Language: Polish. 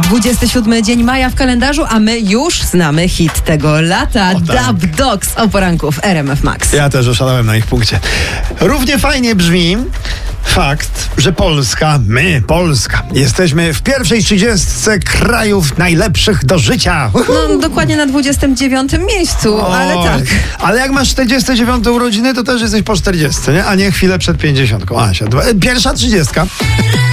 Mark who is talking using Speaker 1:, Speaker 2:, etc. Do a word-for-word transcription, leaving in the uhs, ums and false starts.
Speaker 1: dwudziesty siódmy dzień maja w kalendarzu, a my już znamy hit tego lata.
Speaker 2: O tak.
Speaker 1: Dub Dogs o poranku w R M F Max.
Speaker 2: Ja też oszalałem na ich punkcie. Równie fajnie brzmi fakt, że Polska, my, Polska, jesteśmy w pierwszej trzydziestce krajów najlepszych do życia.
Speaker 1: No, dokładnie na dwudziestym dziewiątym miejscu,
Speaker 2: Oj,
Speaker 1: ale tak.
Speaker 2: Ale jak masz czterdzieste dziewiąte urodziny, to też jesteś po czterdziestce, nie? A nie chwilę przed pięćdziesiątką. Asia, dwa, pierwsza trzydziestka.